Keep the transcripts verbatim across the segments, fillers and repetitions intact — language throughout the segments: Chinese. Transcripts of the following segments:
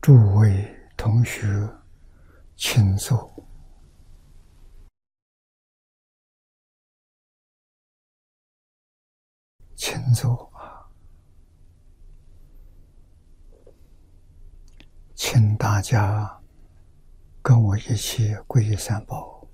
诸位同学，请坐。请坐啊！请大家跟我一起皈依三宝。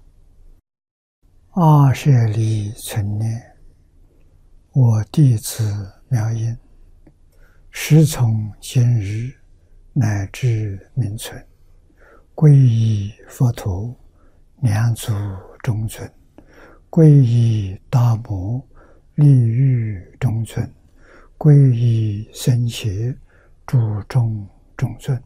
阿舍利存念，我弟子妙音，时从今日乃至明存，皈依佛陀，两足中尊；皈依大摩，利欲中尊；皈依僧伽，注中中尊。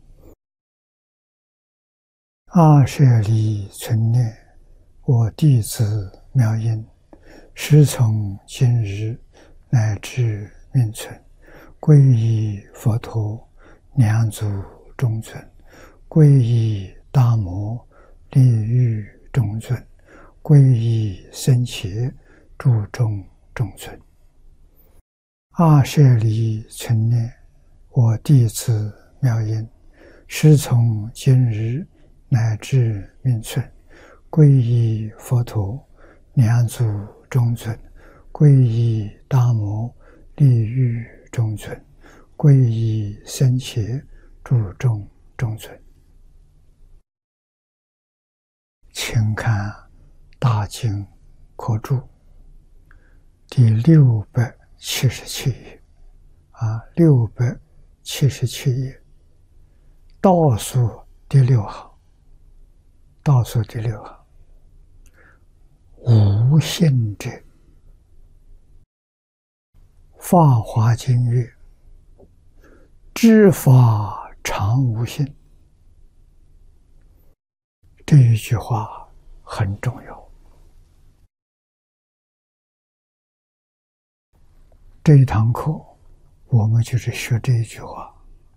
阿舍利存念，我弟子妙音，时从今日乃至明存，皈依佛陀，两足中尊；皈依大摩，利欲中尊；皈依僧伽，注中中尊。阿舍利存念，我弟子妙音，时从今日乃至明存，皈依佛陀，两足中尊；皈依大摩，利欲中尊；皈依僧伽，注中中尊。请看大经科注第六百七十七页啊，六百七十七页倒数第六行，倒数第六行，无性者，法华经曰：知法常无性。这一句话很重要。这一堂课我们就是学这一句话，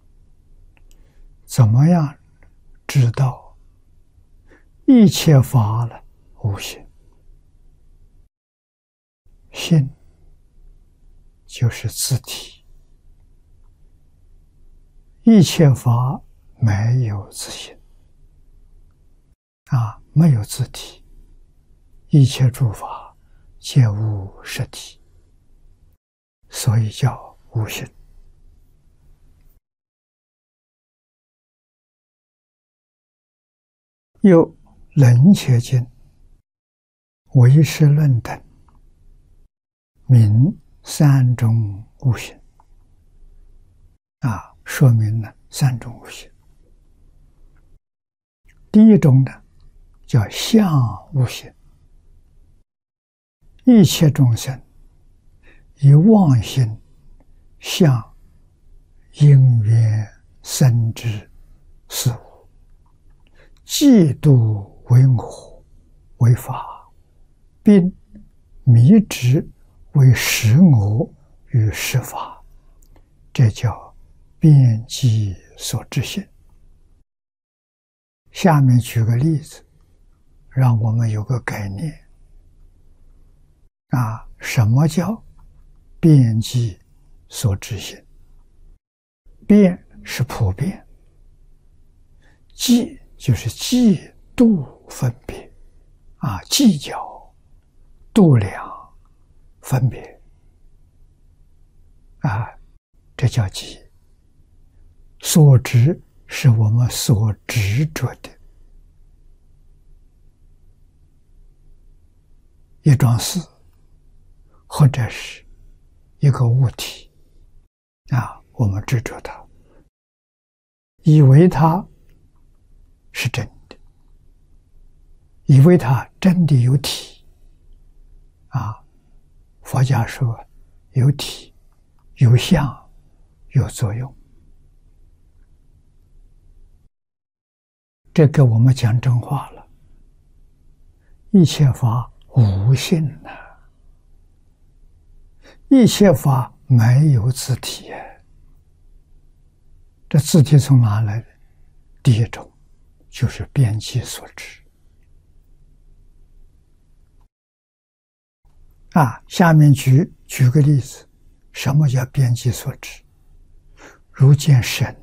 怎么样知道一切法了无性？性就是自体，一切法没有自性啊，没有自体，一切诸法皆无实体，所以叫无性。有楞伽经、唯识论等明三种无性啊，说明了三种无性。第一种呢，叫相无性，一切众生以妄心向因缘生之事物，嫉妒为我为法，并迷执为实我与实法，这叫遍计所知性。下面举个例子，让我们有个概念啊，什么叫遍计所知性？遍是普遍，计就是计度分别啊，计较、度量、分别啊，这叫计。所执是我们所执着的一桩事，或者是一个物体啊，我们执着它，以为它是真的，以为它真的有体啊。佛家说有体、有相、有作用。这个我们讲真话了，一切法无性啊，一切法没有自体。这自体从哪来的？第一种就是遍计所知啊。下面举举个例子，什么叫遍计所知？如见神，